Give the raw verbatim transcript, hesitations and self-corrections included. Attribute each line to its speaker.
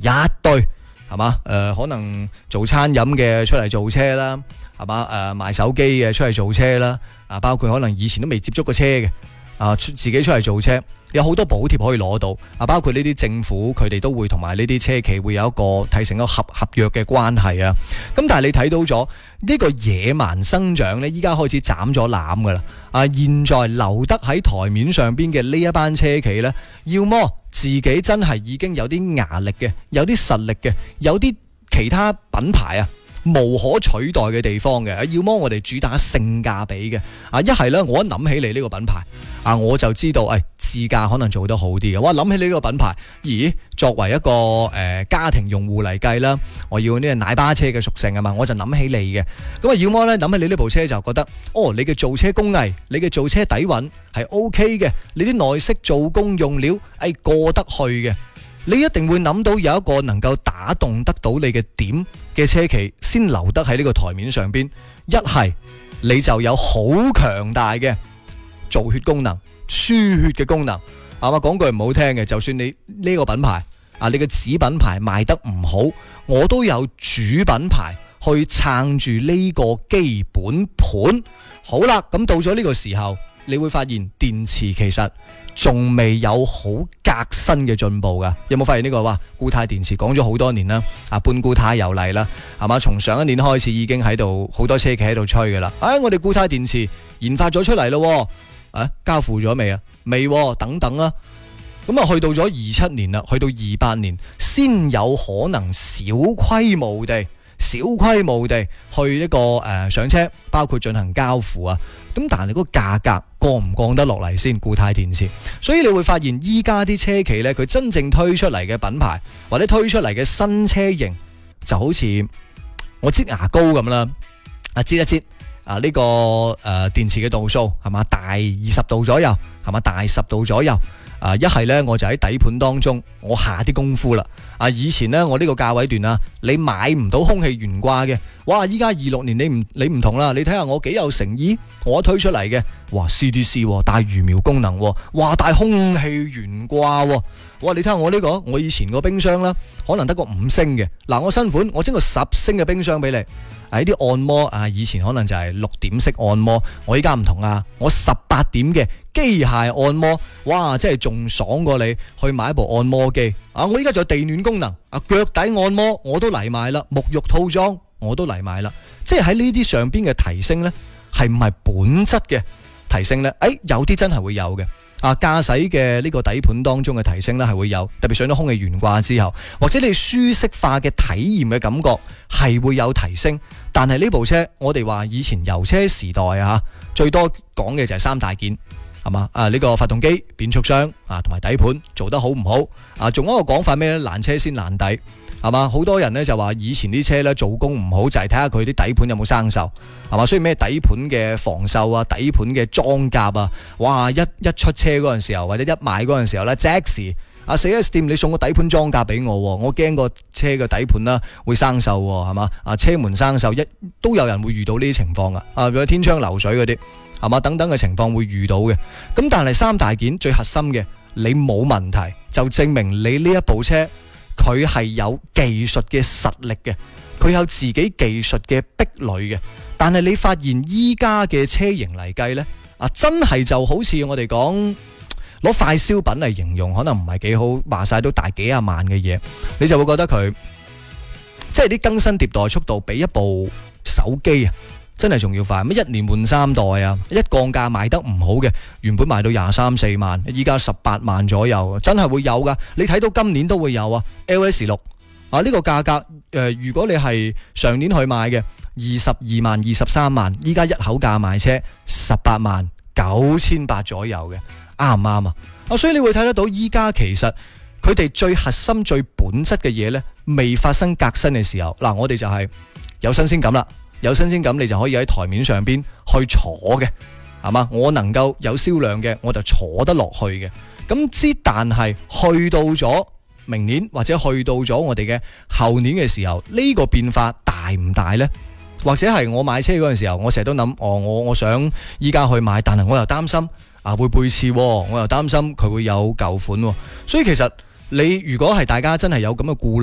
Speaker 1: 一堆係嘛？誒、呃，可能做餐飲嘅出嚟做車啦，係嘛？誒、呃，賣手機嘅出嚟做車啦，啊，包括可能以前都未接觸過車嘅，啊，自己出嚟做車。有好多補貼可以攞到，啊，包括呢啲政府佢哋都會同埋呢啲車企會有一個睇成一個合合約嘅關係啊。咁但係你睇到咗呢個野蠻生長呢，依家開始斬咗纜噶啦。啊，現在留得喺台面上邊嘅呢一班車企呢，要麼自己真係已經有啲牙力嘅，有啲實力嘅，有啲其他品牌啊無可取代嘅地方嘅，要麼我哋主打性價比嘅，啊，一係呢，我一諗起你呢個品牌啊，我就知道誒自駕可能做得好啲嘅。哇，諗起你呢個品牌，咦，作為一個誒、呃、家庭用戶嚟計啦，我要呢個奶爸車嘅屬性啊嘛，我就諗起你嘅。咁啊，要麼呢，諗起你呢部車就覺得，哦，你嘅造車工藝，你嘅造車底蘊係 O K 嘅，你啲內飾做工用料係過得去嘅。你一定會諗到有一個能夠打動得到你嘅點嘅車企，先留得喺呢個台面上邊。一係你就有好強大嘅造血功能、輸血嘅功能。係嘛，講句唔好聽嘅，就算你呢個品牌啊，你嘅子品牌賣得唔好，我都有主品牌去撐住呢個基本盤。好啦，咁到咗呢個時候，你會發現電池其實仲未有好革新嘅進步噶。有冇發現呢個？哇，固態電池講咗好多年啦，啊，半固態又嚟啦，係嘛？從上一年開始已經喺度好多車企喺度吹噶啦。哎，我哋固態電池研發咗出嚟咯，啊，交付咗未啊？未，等等啊。咁啊，去到咗二七年啦，去到二八年先有可能小規模地、小規模地去一個誒、呃、上車，包括進行交付啊。咁但係嗰個價格降唔降得落嚟先？固態電池，所以你會發現依家啲車企呢，佢真正推出嚟嘅品牌或者推出嚟嘅新車型，就好似我擠牙膏咁啦，啊，擠一擠啊呢、這個誒、呃、電池嘅度數係嘛，大二十度左右，係嘛，大十度左右。啊，一係呢，我就喺底盤當中我下啲功夫啦。啊，以前呢，我呢個價位段啊，你買唔到空氣懸掛嘅。哇，依家二六年你唔你唔同啦，你睇下我幾有誠意，我推出嚟嘅，哇 C D C 帶魚苗功能，哇帶空氣懸掛，哇你睇下我呢、這個，我以前個冰箱啦，可能得個五星嘅，嗱我新款我整個十星嘅冰箱俾你。喺啲按摩啊，以前可能就係六點式按摩，我依家唔同啊，我十八點嘅機械按摩，哇，真係仲爽過你去買一部按摩機啊！我依家仲有地暖功能啊，腳底按摩我都嚟埋啦，沐浴套裝我都嚟埋啦，即係喺呢啲上邊嘅提升呢，係唔係本質嘅提升呢？誒、哎，有啲真係會有嘅。啊，駕駛嘅呢個底盤當中嘅提升呢係會有，特別上咗空氣懸掛之後，或者你舒適化嘅體驗嘅感覺係會有提升。但係呢部車，我哋話以前油車時代啊，最多講嘅就係三大件，係嘛？啊，呢、這個發動機、變速箱啊，同埋底盤做得好唔好？啊，仲有一個講法咩呢？爛車先爛底。係嘛？好多人咧就話以前啲車咧做工唔好，就係睇下佢啲底盤有冇生鏽，係嘛？所以咩底盤嘅防鏽啊、底盤嘅裝甲啊，哇！一一出車嗰陣時候，或者一買嗰陣時候咧，即時啊四 S 店你送個底盤裝甲俾我，我驚個車嘅底盤啦會生鏽，係嘛？啊車門生鏽，一都有人會遇到呢啲情況噶，啊有天窗流水嗰啲，係嘛？等等嘅情況會遇到嘅。咁但係三大件最核心嘅，你冇問題，就證明你呢一部車。佢係有技術嘅實力嘅，佢有自己技術嘅壁壘嘅。但係你發現依家嘅車型嚟計呢，啊真係就好似我哋講攞快消品嚟形容，可能唔係幾好，話晒都大幾廿萬嘅嘢，你就會覺得佢即係啲更新迭代速度比一部手機啊真係仲要快。乜一年換三代啊，一降價賣得唔好嘅，原本賣到廿三四萬，依家十八萬左右，真係會有噶。你睇到今年都會有啊 L S 六啊，呢個價格誒、呃，如果你係上年去買嘅二十二萬、二十三萬，依家一口價賣車十八萬九千八左右嘅，啱唔啱啊？啊，所以你會睇得到依家其實佢哋最核心、最本質嘅嘢呢，未發生革新嘅時候，嗱，我哋就係有新鮮感啦。有新鮮感，你就可以喺台面上邊去坐嘅，係嘛？我能夠有銷量嘅，我就坐得落去嘅。咁之但係去到咗明年或者去到咗我哋嘅後年嘅時候，呢個變化大唔大呢？或者係我買車嗰陣時候，我成日都諗，哦，我我想依家去買，但係我又擔心啊會背刺，我又擔心佢會有舊款，所以其實你如果係大家真係有咁嘅顧慮。